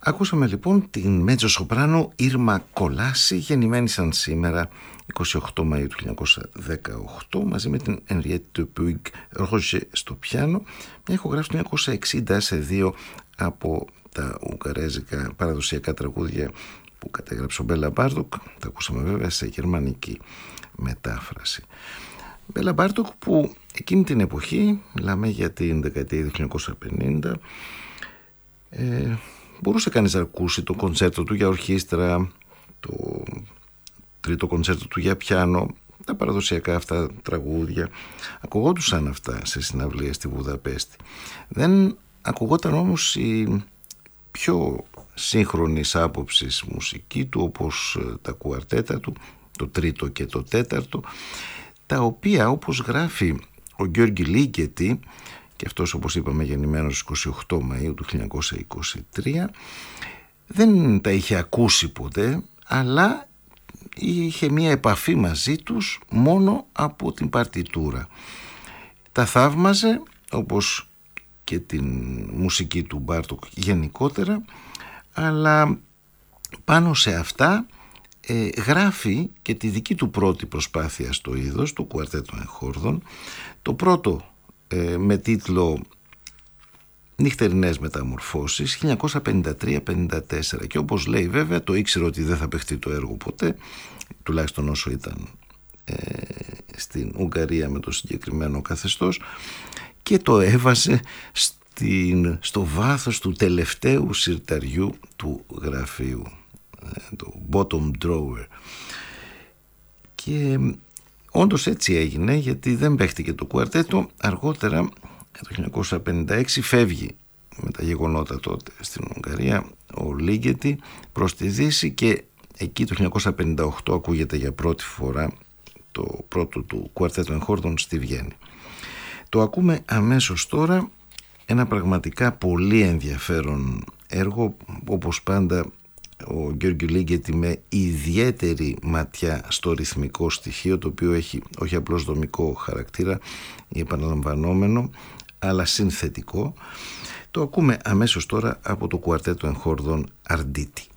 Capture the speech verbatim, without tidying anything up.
Ακούσαμε λοιπόν την μέτζο σοπράνο Ήρμα Κολάση, γεννημένη σαν σήμερα εικοστή ογδόη Μαΐου του χίλια εννιακόσια δεκαοκτώ, μαζί με την Henriette Puig Roger στο πιάνο, μια ηχογράφηση του χίλια εννιακόσια εξήντα σε δύο από τα ουγγαρέζικα παραδοσιακά τραγούδια που κατέγραψε ο Μπέλα Μπάρτοκ. Τα ακούσαμε βέβαια σε γερμανική μετάφραση. Μπέλα Μπάρτοκ που εκείνη την εποχή, μιλάμε για την δεκαετία του χίλια εννιακόσια πενήντα, ε, μπορούσε κανείς να ακούσει το κονσέρτο του για ορχήστρα, το τρίτο κονσέρτο του για πιάνο, τα παραδοσιακά αυτά τραγούδια. Ακουγόντουσαν αυτά σε συναυλίες στη Βουδαπέστη. Δεν ακουγόταν όμως η πιο σύγχρονης άποψης μουσική του, όπως τα κουαρτέτα του, το τρίτο και το τέταρτο, τα οποία, όπως γράφει ο Γιώργη Λίγκετη, και αυτός όπως είπαμε γεννημένος εικοστή ογδόη Μαΐου του χίλια εννιακόσια είκοσι τρία, δεν τα είχε ακούσει ποτέ, αλλά είχε μία επαφή μαζί τους μόνο από την παρτιτούρα. Τα θαύμαζε, όπως και την μουσική του Μπάρτοκ γενικότερα, αλλά πάνω σε αυτά ε, γράφει και τη δική του πρώτη προσπάθεια στο είδος, το κουαρτέτο εγχόρδων, το πρώτο ε, με τίτλο Νυχτερινές μεταμορφώσεις χίλια εννιακόσια πενήντα τρία πενήντα τέσσερα, και όπως λέει βέβαια το ήξερε ότι δεν θα παιχτεί το έργο ποτέ, τουλάχιστον όσο ήταν ε, στην Ουγγαρία με το συγκεκριμένο καθεστώς, και το έβαζε στην, στο βάθος του τελευταίου συρταριού του γραφείου, το bottom drawer. Και όντως έτσι έγινε, γιατί δεν παίχτηκε το κουαρτέτο. Αργότερα, το χίλια εννιακόσια πενήντα έξι, φεύγει με τα γεγονότα τότε στην Ουγγαρία ο Λίγκετη προς τη Δύση, και εκεί το χίλια εννιακόσια πενήντα οκτώ ακούγεται για πρώτη φορά το πρώτο του κουαρτέτο εγχόρδων στη Βιέννη. Το ακούμε αμέσως τώρα, ένα πραγματικά πολύ ενδιαφέρον έργο, όπως πάντα ο Γιώργη Λίγκετη με ιδιαίτερη ματιά στο ρυθμικό στοιχείο, το οποίο έχει όχι απλώς δομικό χαρακτήρα ή επαναλαμβανόμενο, αλλά συνθετικό. Το ακούμε αμέσως τώρα από το κουαρτέτο εγχόρδων Αρντίτη.